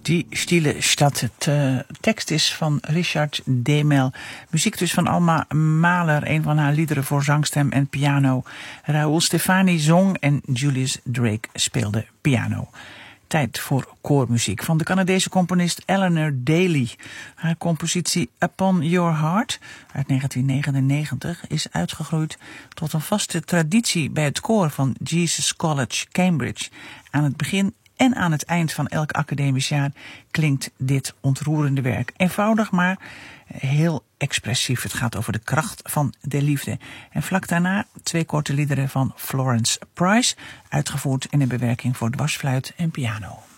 Die stille stad. Het tekst is van Richard Demel. Muziek dus van Alma Mahler, een van haar liederen voor zangstem en piano. Raoul Stefani zong en Julius Drake speelde piano. Tijd voor koormuziek van de Canadese componist Eleanor Daly. Haar compositie Upon Your Heart uit 1999 is uitgegroeid tot een vaste traditie bij het koor van Jesus College, Cambridge. Aan het begin en aan het eind van elk academisch jaar klinkt dit ontroerende werk. Eenvoudig, maar heel expressief. Het gaat over de kracht van de liefde. En vlak daarna 2 korte liederen van Florence Price, uitgevoerd in een bewerking voor dwarsfluit en piano.